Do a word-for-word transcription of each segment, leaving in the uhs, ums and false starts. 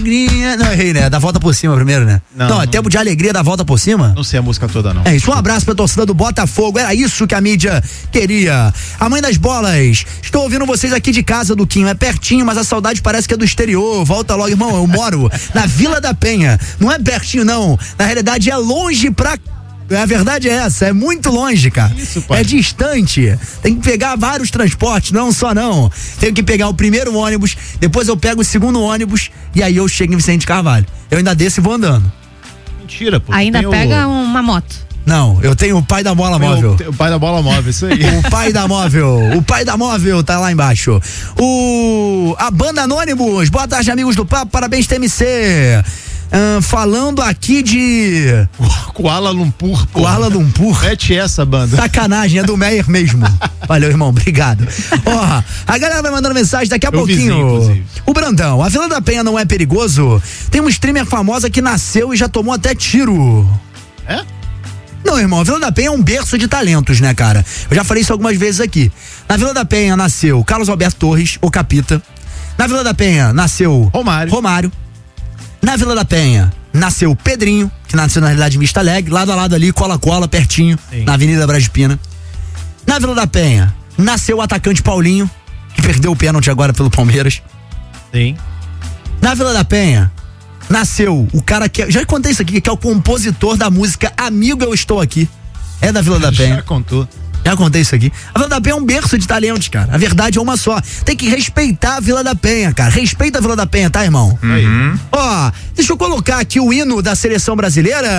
alegria. Não, errei, né? Da volta por cima primeiro, né? Não, não é tempo de alegria da volta por cima? Não sei a música toda, não. É isso, um abraço pra torcida do Botafogo. Era isso que a mídia queria. A mãe das bolas. Estou ouvindo vocês aqui de casa, Duquinho. É pertinho, mas a saudade parece que é do exterior. Volta logo, irmão. Eu moro na Vila da Penha. Não é pertinho, não. Na realidade, é longe pra. A verdade é essa, é muito longe, cara. Isso, pai. É distante. Tem que pegar vários transportes, não só não. Tenho que pegar o primeiro ônibus, depois eu pego o segundo ônibus e aí eu chego em Vicente Carvalho. Eu ainda desço e vou andando. Mentira, pô. Ainda pega o... uma moto. Não, eu tenho o pai da bola móvel. O, o pai da bola móvel, isso aí. O pai da móvel, o pai da móvel tá lá embaixo. O a banda Anônimos, boa tarde, amigos do Papo, parabéns T M C. Uh, falando aqui de Kuala Lumpur, pô. Kuala Lumpur. Mete essa, banda. Sacanagem, é do Meyer mesmo. Valeu, irmão, obrigado. Ó, a galera vai mandando mensagem daqui a Meu pouquinho. Vizinho, o Brandão, a Vila da Penha não é perigoso? Tem uma streamer famosa que nasceu e já tomou até tiro. É? Não, irmão, a Vila da Penha é um berço de talentos, né, cara? Eu já falei isso algumas vezes aqui. Na Vila da Penha nasceu Carlos Alberto Torres, o Capita. Na Vila da Penha nasceu Romário. Romário. Na Vila da Penha nasceu Pedrinho, que nasceu na realidade em Vista Alegre, lado a lado ali, cola a cola, pertinho, Sim. na Avenida Brás de Pina. Na Vila da Penha nasceu o atacante Paulinho, que perdeu o pênalti agora pelo Palmeiras. Sim. Na Vila da Penha nasceu o cara que, já contei isso aqui, que é o compositor da música Amigo Eu Estou Aqui. É da Vila da Penha. Já contou. Já contei isso aqui. A Vila da Penha é um berço de talentos, cara. A verdade é uma só. Tem que respeitar a Vila da Penha, cara. Respeita a Vila da Penha, tá, irmão? Uhum. Ó, deixa eu colocar aqui o hino da seleção brasileira.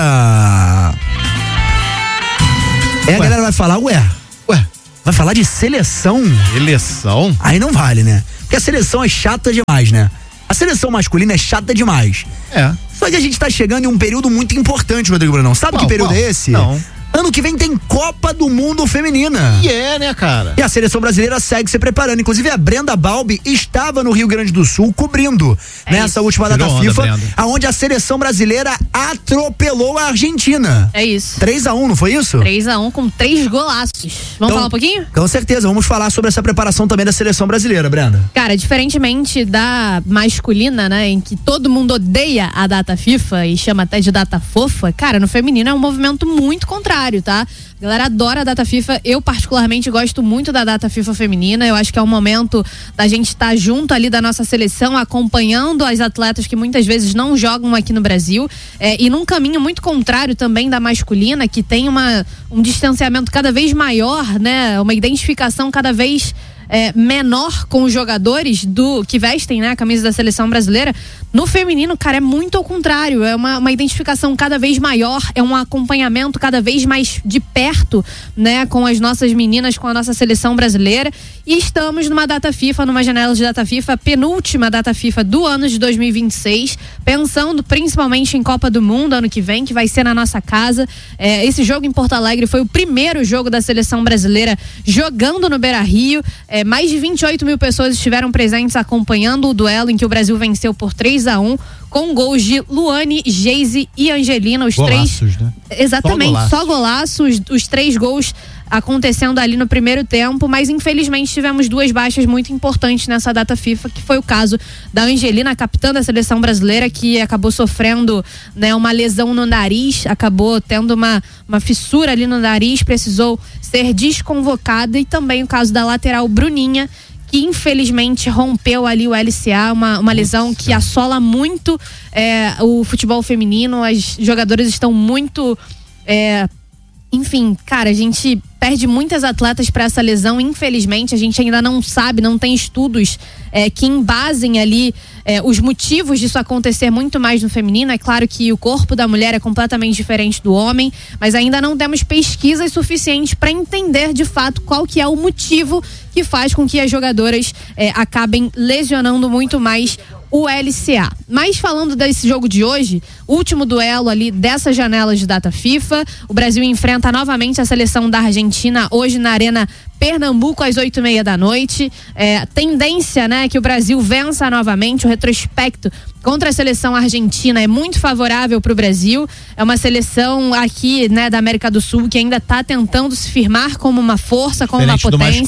É, a galera vai falar, ué, ué, vai falar de seleção? Seleção? Aí não vale, né? Porque a seleção é chata demais, né? A seleção masculina é chata demais. É. Só que a gente tá chegando em um período muito importante, Rodrigo Brunão. Sabe qual, que período qual? é esse? Não. Ano que vem tem Copa do Mundo Feminina. E é, né, cara? E a seleção brasileira segue se preparando. Inclusive, a Brenda Balbi estava no Rio Grande do Sul cobrindo é nessa isso. última data Tirou FIFA, onda, aonde a seleção brasileira atropelou a Argentina. É isso. três a um, não foi isso? três a um com três golaços. Vamos então, falar um pouquinho? Com certeza, vamos falar sobre essa preparação também da seleção brasileira, Brenda. Cara, diferentemente da masculina, né, em que todo mundo odeia a data FIFA e chama até de data fofa, cara, no feminino é um movimento muito contrário, tá? A galera adora a data FIFA, eu particularmente gosto muito da data FIFA feminina, eu acho que é um momento da gente estar tá junto ali da nossa seleção, acompanhando as atletas que muitas vezes não jogam aqui no Brasil, é, e num caminho muito contrário também da masculina, que tem uma, um distanciamento cada vez maior, né, uma identificação cada vez É, menor com os jogadores do que vestem, né, a camisa da seleção brasileira. No feminino, cara, é muito ao contrário, é uma, uma identificação cada vez maior, é um acompanhamento cada vez mais de perto, né, com as nossas meninas, com a nossa seleção brasileira, e estamos numa data FIFA, numa janela de data FIFA, penúltima data FIFA do ano de dois mil e vinte e seis, pensando principalmente em Copa do Mundo ano que vem, que vai ser na nossa casa. É, esse jogo em Porto Alegre foi o primeiro jogo da seleção brasileira jogando no Beira-Rio. É, mais de vinte e oito mil pessoas estiveram presentes acompanhando o duelo em que o Brasil venceu por três a um, com gols de Luane, Geise e Angelina, os golaços, três. Né? Exatamente, só golaços, só golaços, os três gols acontecendo ali no primeiro tempo, mas infelizmente tivemos duas baixas muito importantes nessa data FIFA, que foi o caso da Angelina, a capitã da seleção brasileira, que acabou sofrendo, né, uma lesão no nariz, acabou tendo uma, uma fissura ali no nariz, precisou ser desconvocada, e também o caso da lateral Bruninha, que infelizmente rompeu ali o L C A, uma, uma lesão que assola muito é, o futebol feminino. As jogadoras estão muito é, enfim, cara, a gente perde muitas atletas para essa lesão, infelizmente. A gente ainda não sabe, não tem estudos é, que embasem ali é, os motivos disso acontecer muito mais no feminino. É claro que o corpo da mulher é completamente diferente do homem, mas ainda não temos pesquisas suficientes para entender de fato qual que é o motivo que faz com que as jogadoras é, acabem lesionando muito mais o L C A. Mas falando desse jogo de hoje, último duelo ali dessa janela de data FIFA, o Brasil enfrenta novamente a seleção da Argentina hoje na Arena Pernambuco às oito e meia da noite. É, tendência, né, que o Brasil vença novamente. O retrospecto contra a seleção argentina é muito favorável para o Brasil. É uma seleção aqui, né, da América do Sul que ainda está tentando se firmar como uma força, como diferente uma potência. Do masculino, né?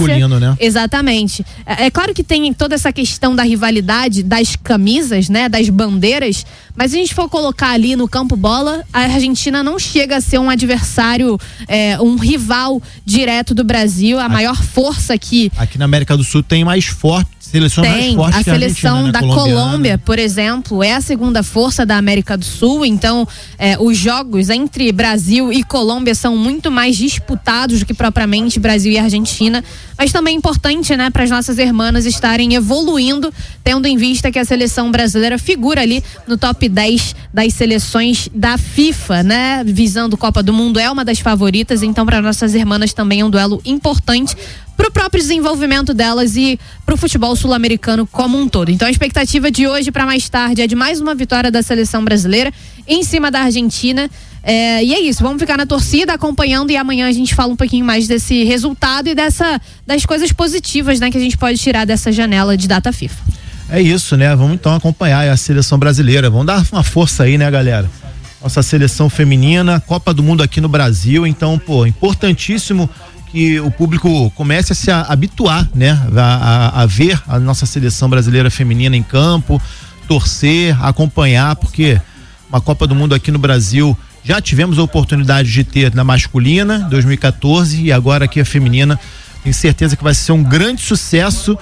né? Exatamente. É, é claro que tem toda essa questão da rivalidade das camisas, né? Das bandeiras, mas se a gente for colocar ali no campo bola, a Argentina não chega a ser um adversário, é, um rival direto do Brasil, a aqui, maior força aqui. Aqui na América do Sul tem mais forte, seleções tem, mais fortes a que a seleção Argentina, né? da Colômbia, por exemplo, é a segunda força da América do Sul, então é, os jogos entre Brasil e Colômbia são muito mais disputados do que propriamente Brasil e Argentina, mas também é importante, né, para as nossas irmãs estarem evoluindo, tendo em vista que a seleção brasileira figura ali no top dez das seleções da FIFA, né, visando Copa do Mundo, é uma das favoritas, então para nossas irmãs também é um duelo importante para o próprio desenvolvimento delas e para o futebol sul-americano como um todo. Então a expectativa de hoje para mais tarde é de mais uma vitória da seleção brasileira em cima da Argentina. É, e é isso, vamos ficar na torcida acompanhando e amanhã a gente fala um pouquinho mais desse resultado e dessa, das coisas positivas, né, que a gente pode tirar dessa janela de data FIFA. É isso, né? Vamos então acompanhar a seleção brasileira. Vamos dar uma força aí, né, galera? Nossa seleção feminina, Copa do Mundo aqui no Brasil, então, pô, importantíssimo que o público comece a se habituar, né, a, a, a ver a nossa seleção brasileira feminina em campo, torcer, acompanhar, porque uma Copa do Mundo aqui no Brasil já tivemos a oportunidade de ter na masculina, dois mil e quatorze, e agora aqui a feminina. Tenho certeza que vai ser um grande sucesso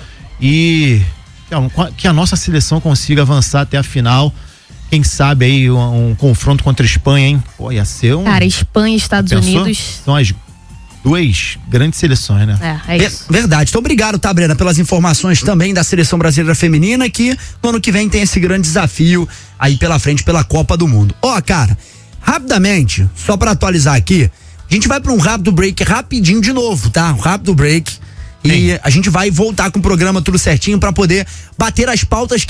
e que a nossa seleção consiga avançar até a final. Quem sabe aí um, um confronto contra a Espanha, hein? Pô, ia ser um... Cara, Espanha e Estados Pensou? Unidos... São as duas grandes seleções, né? É, é isso. Verdade. Então, obrigado, tá, Brena, pelas informações também da seleção brasileira feminina, que no ano que vem tem esse grande desafio aí pela frente, pela Copa do Mundo. Ó, oh, cara, rapidamente, só pra atualizar aqui, a gente vai pra um rápido break rapidinho de novo, tá? Um rápido break. E Sim. a gente vai voltar com o programa tudo certinho pra poder bater as pautas que